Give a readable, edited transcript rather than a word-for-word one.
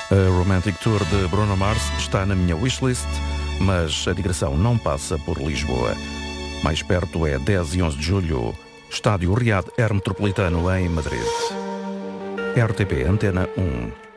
A Romantic Tour de Bruno Mars está na minha wishlist, mas a digressão não passa por Lisboa. Mais perto é 10 e 11 de julho, Estádio Riad Air Metropolitano em Madrid. RTP Antena 1.